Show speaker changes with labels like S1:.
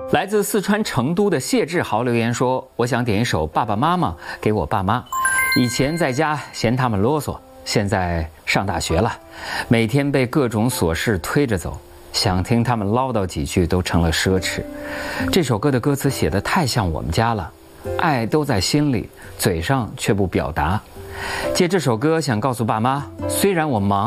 S1: 来自四川成都的谢志豪留言说：“我想点一首《爸爸妈妈》给我爸妈。以前在家嫌他们啰嗦，现在上大学了，每天被各种琐事推着走，想听他们唠叨几句都成了奢侈。这首歌的歌词写得太像我们家了，爱都在心里，嘴上却不表达。借这首歌想告诉爸妈，虽然我忙。”